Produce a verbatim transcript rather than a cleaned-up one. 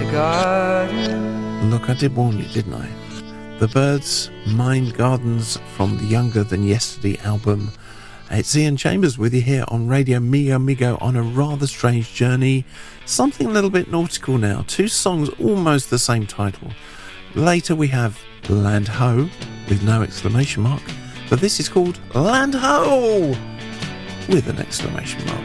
garden. Look, I did warn you, didn't I? The Byrds, Mind Gardens from the Younger Than Yesterday album. It's Ian Chambers with you here on Radio Migo Migo on a rather strange journey. Something a little bit nautical now. Two songs almost the same title. Later we have Land Ho with no exclamation mark. But this is called Land Ho with an exclamation mark.